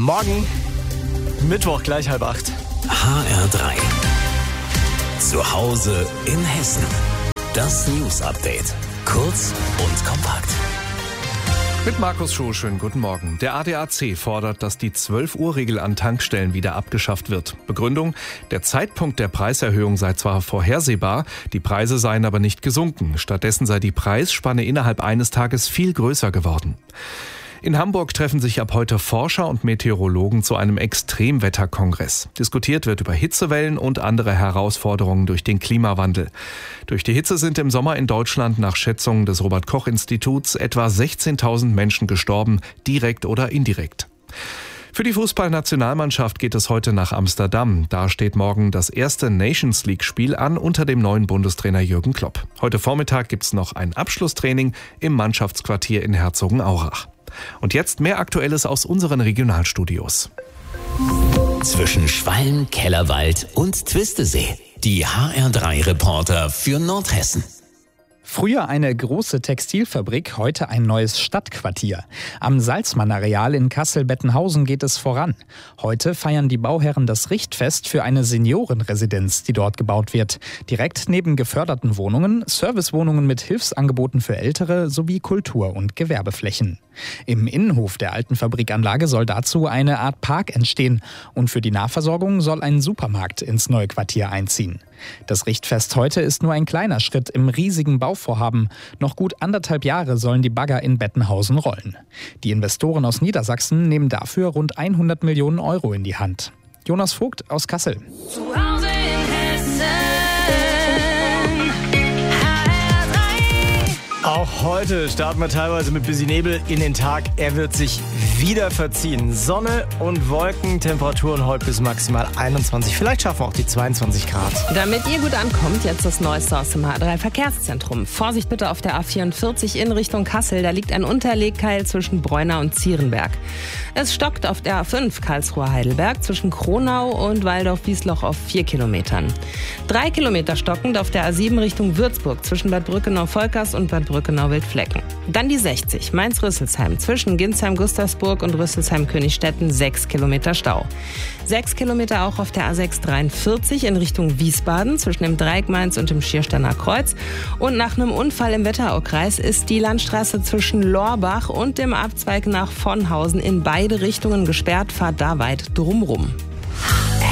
Morgen, Mittwoch gleich 7:30. HR3. Zu Hause in Hessen. Das News-Update. Kurz und kompakt. Mit Markus Schuh, schönen guten Morgen. Der ADAC fordert, dass die 12-Uhr-Regel an Tankstellen wieder abgeschafft wird. Begründung: Der Zeitpunkt der Preiserhöhung sei zwar vorhersehbar, die Preise seien aber nicht gesunken. Stattdessen sei die Preisspanne innerhalb eines Tages viel größer geworden. In Hamburg treffen sich ab heute Forscher und Meteorologen zu einem Extremwetterkongress. Diskutiert wird über Hitzewellen und andere Herausforderungen durch den Klimawandel. Durch die Hitze sind im Sommer in Deutschland nach Schätzungen des Robert-Koch-Instituts etwa 16.000 Menschen gestorben, direkt oder indirekt. Für die Fußballnationalmannschaft geht es heute nach Amsterdam. Da steht morgen das erste Nations League-Spiel an unter dem neuen Bundestrainer Jürgen Klopp. Heute Vormittag gibt es noch ein Abschlusstraining im Mannschaftsquartier in Herzogenaurach. Und jetzt mehr Aktuelles aus unseren Regionalstudios. Zwischen Schwalm, Kellerwald und Twistesee. Die HR3-Reporter für Nordhessen. Früher eine große Textilfabrik, heute ein neues Stadtquartier. Am Salzmann-Areal in Kassel-Bettenhausen geht es voran. Heute feiern die Bauherren das Richtfest für eine Seniorenresidenz, die dort gebaut wird. Direkt neben geförderten Wohnungen, Servicewohnungen mit Hilfsangeboten für Ältere sowie Kultur- und Gewerbeflächen. Im Innenhof der alten Fabrikanlage soll dazu eine Art Park entstehen. Und für die Nahversorgung soll ein Supermarkt ins neue Quartier einziehen. Das Richtfest heute ist nur ein kleiner Schritt im riesigen Bauvorhaben. Noch gut 1,5 Jahre sollen die Bagger in Bettenhausen rollen. Die Investoren aus Niedersachsen nehmen dafür rund 100 Millionen Euro in die Hand. Jonas Vogt aus Kassel. Zu Hause in Hessen. Auch heute starten wir teilweise mit bisschen Nebel in den Tag. Er wird sich wieder verziehen. Sonne und Wolken, Temperaturen heute bis maximal 21. Vielleicht schaffen wir auch die 22 Grad. Damit ihr gut ankommt, jetzt das Neueste aus dem H3 Verkehrszentrum. Vorsicht bitte auf der A44 in Richtung Kassel. Da liegt ein Unterlegkeil zwischen Bräuna und Zierenberg. Es stockt auf der A5 Karlsruhe-Heidelberg zwischen Kronau und Waldorf-Wiesloch auf 4 Kilometern. 3 Kilometer stockend auf der A7 Richtung Würzburg zwischen Bad Brückenau-Volkers und Bad Brückenau-Wildflecken. Dann die 60 Mainz-Rüsselsheim zwischen Ginsheim-Gustavsburg und Rüsselsheim-Königstetten 6 Kilometer Stau. 6 Kilometer auch auf der A6 43 in Richtung Wiesbaden zwischen dem Dreieck Mainz und dem Schiersteiner Kreuz. Und nach einem Unfall im Wetteraukreis ist die Landstraße zwischen Lorbach und dem Abzweig nach Vonhausen in beide Richtungen gesperrt. Fahrt da weit drumrum.